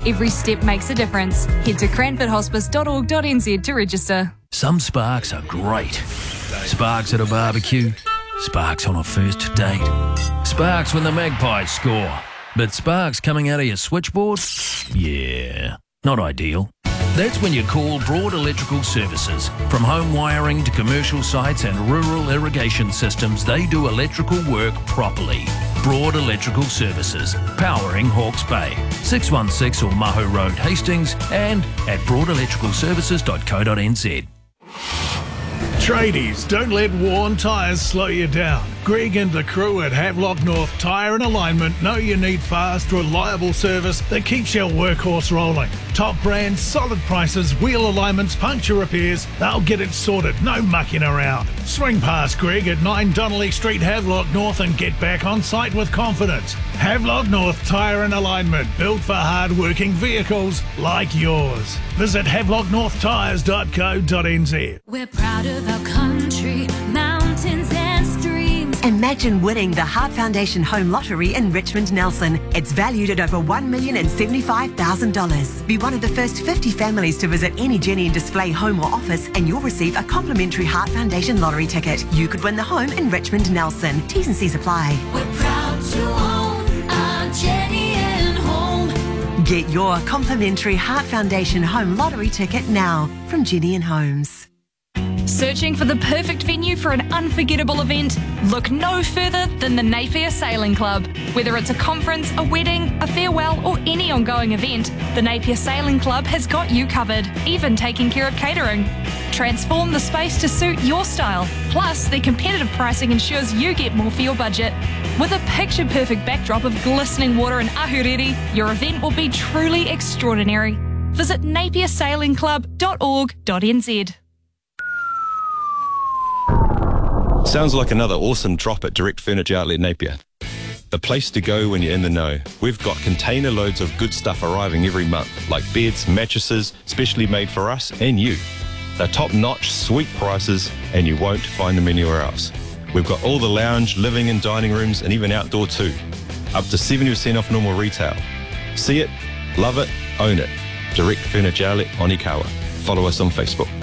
Every step makes a difference. Head to cranfordhospice.org.nz to register. Some sparks are great. Sparks at a barbecue. Sparks on a first date. Sparks when the Magpies score. But sparks coming out of your switchboard? Yeah, not ideal. That's when you call Broad Electrical Services. From home wiring to commercial sites and rural irrigation systems, they do electrical work properly. Broad Electrical Services, powering Hawke's Bay. 616 Omahu Road, Hastings, and at broadelectricalservices.co.nz. Tradies, don't let worn tyres slow you down. Greg and the crew at Havelock North Tyre and Alignment know you need fast, reliable service that keeps your workhorse rolling. Top brands, solid prices, wheel alignments, puncture repairs, they'll get it sorted, no mucking around. Swing past Greg at 9 Donnelly Street, Havelock North and get back on site with confidence. Havelock North Tyre and Alignment, built for hard-working vehicles like yours. Visit havelocknorthtyres.co.nz. We're proud of our country, mountains and streams. Imagine winning the Heart Foundation Home Lottery in Richmond Nelson. It's valued at over $1,075,000. Be one of the first 50 families to visit any Jenny and Display home or office and you'll receive a complimentary Heart Foundation lottery ticket. You could win the home in Richmond Nelson. T's and C's apply. We're proud to own our Jenny and Home. Get your complimentary Heart Foundation Home Lottery ticket now from Jenny and Homes. Searching for the perfect venue for an unforgettable event? Look no further than the Napier Sailing Club. Whether it's a conference, a wedding, a farewell or any ongoing event, the Napier Sailing Club has got you covered, even taking care of catering. Transform the space to suit your style. Plus, their competitive pricing ensures you get more for your budget. With a picture-perfect backdrop of glistening water and ahuriri, your event will be truly extraordinary. Visit napiersailingclub.org.nz. Sounds like another awesome drop at Direct Furniture Outlet Napier. The place to go when you're in the know. We've got container loads of good stuff arriving every month, like beds, mattresses, specially made for us and you. They're top-notch, sweet prices, and you won't find them anywhere else. We've got all the lounge, living and dining rooms, and even outdoor too. Up to 70% off normal retail. See it, love it, own it. Direct Furniture Outlet, Onikawa. Follow us on Facebook.